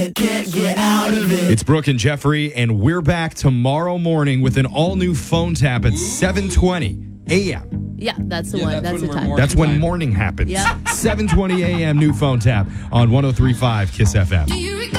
Can't get out of it. It's Brooke and Jeffrey, and we're back tomorrow morning with an all-new phone tap at 7:20 a.m. Yeah, that's the one. That's the when time. we're That's when morning happens. Yeah. 7:20 a.m. new phone tap on 103.5 KISS FM.